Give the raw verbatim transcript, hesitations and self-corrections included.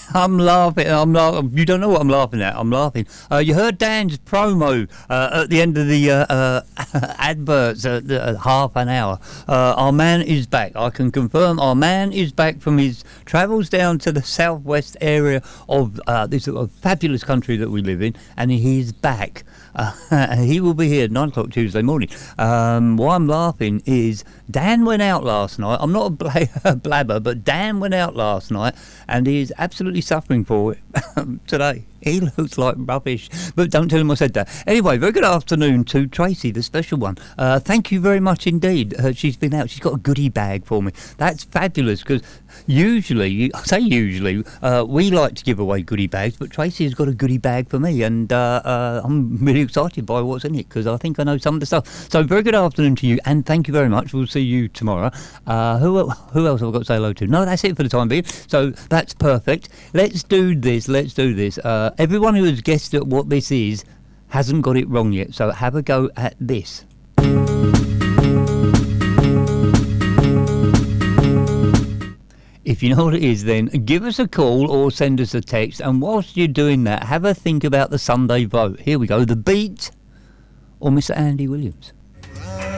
I'm laughing. I'm laughing. You don't know what I'm laughing at. I'm laughing. Uh, you heard Dan's promo uh, at the end of the uh, uh, adverts at, the, at half an hour. Uh, our man is back. I can confirm our man is back from his travels down to the southwest area of uh, this uh, fabulous country that we live in, and he's back. Uh, he will be here at nine o'clock Tuesday morning. Um, why I'm laughing is Dan went out last night. I'm not a bla- blabber, but Dan went out last night, and he is absolutely suffering for it today. He looks like rubbish, but don't tell him I said that. Anyway, very good afternoon to Tracy, the special one. Uh, thank you very much indeed. Uh, she's been out. She's got a goodie bag for me. That's fabulous, because usually, I say usually, uh, we like to give away goodie bags, but Tracy has got a goodie bag for me, and uh, uh, I'm really excited by what's in it, because I think I know some of the stuff. So very good afternoon to you, and thank you very much. We'll see you tomorrow. Uh, who, who else have I got to say hello to? No, that's it for the time being. So that's perfect. Let's do this. Let's do this. Uh, everyone who has guessed at what this is hasn't got it wrong yet, so have a go at this. If you know what it is, then give us a call or send us a text, and whilst you're doing that, have a think about the Sunday vote. Here we go, The Beat or Mister Andy Williams.